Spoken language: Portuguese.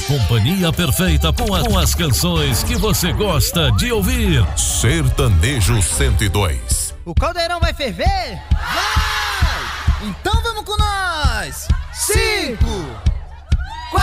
companhia perfeita com as canções que você gosta de ouvir. Sertanejo 102. O caldeirão vai ferver? Vai! Então vamos com nós! 5,